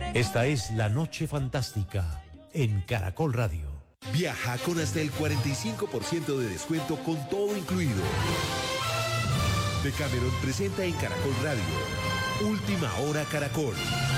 Esta es La Noche Fantástica en Caracol Radio. Viaja con hasta el 45% de descuento con todo incluido. Decameron presenta en Caracol Radio Última Hora Caracol.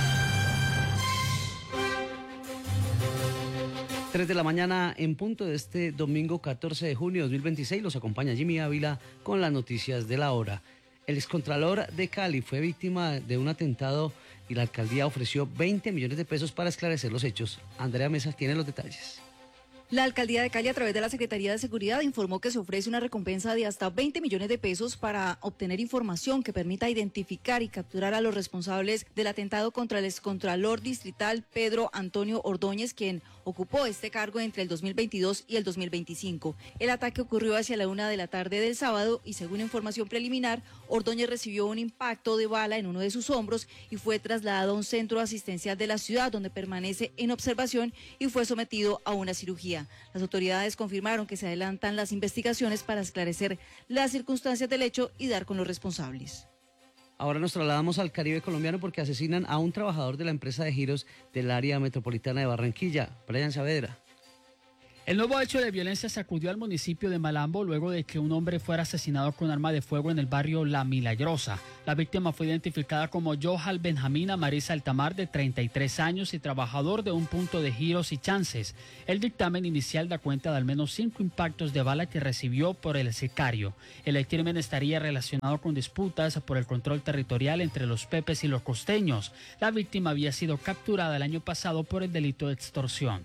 3 de la mañana en punto de este domingo 14 de junio de 2026. Los acompaña Jimmy Ávila con las noticias de la hora. El excontralor de Cali fue víctima de un atentado y la alcaldía ofreció 20 millones de pesos para esclarecer los hechos. Andrea Mesa tiene los detalles. La alcaldía de Cali, a través de la Secretaría de Seguridad, informó que se ofrece una recompensa de hasta 20 millones de pesos para obtener información que permita identificar y capturar a los responsables del atentado contra el excontralor distrital Pedro Antonio Ordóñez, quien ocupó este cargo entre el 2022 y el 2025. El ataque ocurrió hacia la 1 de la tarde del sábado y, según información preliminar, Ordóñez recibió un impacto de bala en uno de sus hombros y fue trasladado a un centro asistencial de la ciudad, donde permanece en observación y fue sometido a una cirugía. Las autoridades confirmaron que se adelantan las investigaciones para esclarecer las circunstancias del hecho y dar con los responsables. Ahora nos trasladamos al Caribe colombiano porque asesinan a un trabajador de la empresa de giros del área metropolitana de Barranquilla. Brian Saavedra. El nuevo hecho de violencia sacudió al municipio de Malambo luego de que un hombre fuera asesinado con arma de fuego en el barrio La Milagrosa. La víctima fue identificada como Johal Benjamín Marisa Altamar, de 33 años y trabajador de un punto de giros y chances. El dictamen inicial da cuenta de al menos 5 impactos de bala que recibió por el sicario. El crimen estaría relacionado con disputas por el control territorial entre los pepes y los costeños. La víctima había sido capturada el año pasado por el delito de extorsión.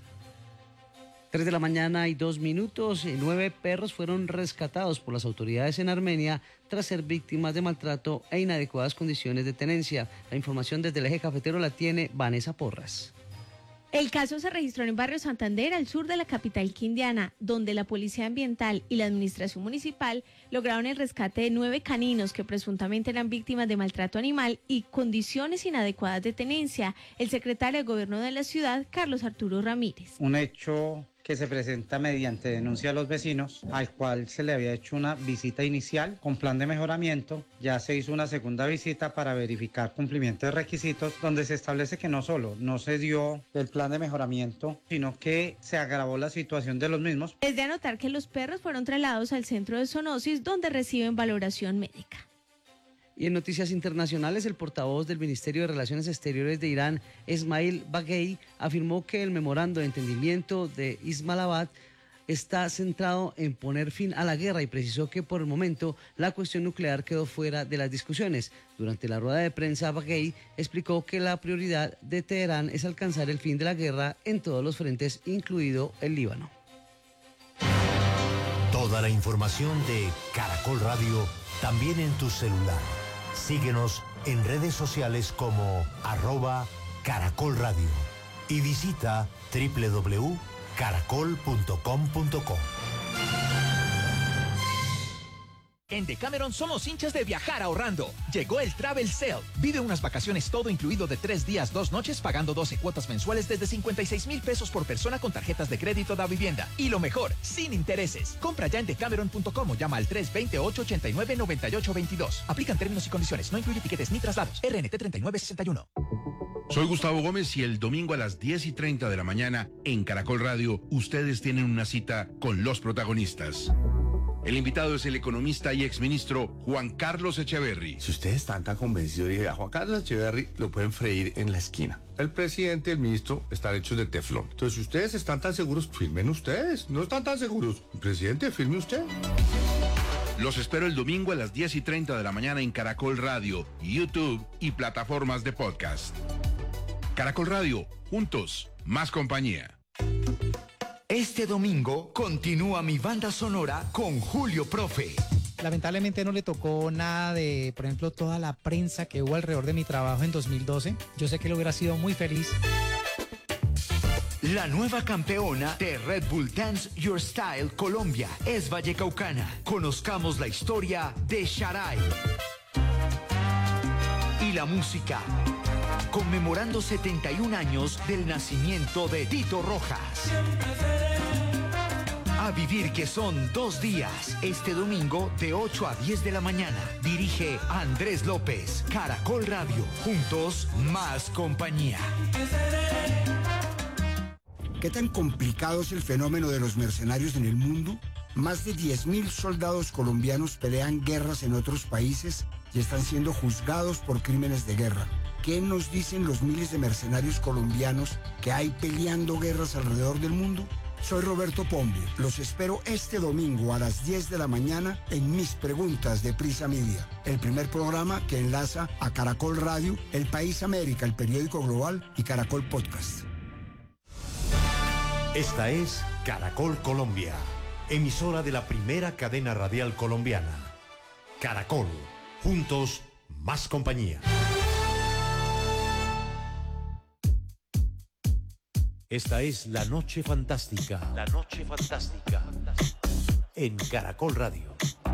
3 de la mañana y 2 minutos, 9 perros fueron rescatados por las autoridades en Armenia tras ser víctimas de maltrato e inadecuadas condiciones de tenencia. La información desde el eje cafetero la tiene Vanessa Porras. El caso se registró en el barrio Santander, al sur de la capital quindiana, donde la Policía Ambiental y la Administración Municipal lograron el rescate de 9 caninos que presuntamente eran víctimas de maltrato animal y condiciones inadecuadas de tenencia. El secretario de Gobierno de la ciudad, Carlos Arturo Ramírez. Un hecho que se presenta mediante denuncia a los vecinos, al cual se le había hecho una visita inicial con plan de mejoramiento. Ya se hizo una segunda visita para verificar cumplimiento de requisitos, donde se establece que no solo no se dio el plan de mejoramiento, sino que se agravó la situación de los mismos. Es de anotar que los perros fueron trasladados al centro de zoonosis, donde reciben valoración médica. Y en noticias internacionales, el portavoz del Ministerio de Relaciones Exteriores de Irán, Esmail Baghei, afirmó que el memorando de entendimiento de Islamabad está centrado en poner fin a la guerra y precisó que por el momento la cuestión nuclear quedó fuera de las discusiones. Durante la rueda de prensa, Baghei explicó que la prioridad de Teherán es alcanzar el fin de la guerra en todos los frentes, incluido el Líbano. Toda la información de Caracol Radio también en tu celular. Síguenos en redes sociales como @Caracol Radio y visita www.caracol.com.co. En Decameron somos hinchas de viajar ahorrando. Llegó el Travel Sale. Vive unas vacaciones todo incluido de 3 días, 2 noches, pagando 12 cuotas mensuales desde 56,000 pesos por persona con tarjetas de crédito da vivienda. Y lo mejor, sin intereses. Compra ya en decameron.com o llama al 320-889-9822. Aplican términos y condiciones. No incluye tiquetes ni traslados. RNT 3961. Soy Gustavo Gómez y el domingo a las 10:30 de la mañana en Caracol Radio, ustedes tienen una cita con los protagonistas. El invitado es el economista y exministro Juan Carlos Echeverry. Si ustedes están tan convencidos, dije, a Juan Carlos Echeverry lo pueden freír en la esquina. El presidente y el ministro están hechos de teflón. Entonces, si ustedes están tan seguros, firmen ustedes. No están tan seguros. Presidente, firme usted. Los espero el domingo a las 10:30 de la mañana en Caracol Radio, YouTube y plataformas de podcast. Caracol Radio, juntos, más compañía. Este domingo continúa mi banda sonora con Julio Profe. Lamentablemente no le tocó nada de, por ejemplo, toda la prensa que hubo alrededor de mi trabajo en 2012. Yo sé que él hubiera sido muy feliz. La nueva campeona de Red Bull Dance Your Style Colombia es vallecaucana. Conozcamos la historia de Sharai. Y la música, conmemorando 71 años del nacimiento de Tito Rojas. A vivir que son 2 días. Este domingo de 8 a 10 de la mañana. Dirige Andrés López. Caracol Radio. Juntos, más compañía. ¿Qué tan complicado es el fenómeno de los mercenarios en el mundo? Más de 10.000 soldados colombianos pelean guerras en otros países y están siendo juzgados por crímenes de guerra. ¿Qué nos dicen los miles de mercenarios colombianos que hay peleando guerras alrededor del mundo? Soy Roberto Pombe. Los espero este domingo a las 10 de la mañana en Mis Preguntas de Prisa Media, el primer programa que enlaza a Caracol Radio, El País América, el periódico global y Caracol Podcast. Esta es Caracol Colombia, emisora de la primera cadena radial colombiana. Caracol, juntos, más compañía. Esta es La Noche Fantástica. La Noche Fantástica. En Caracol Radio.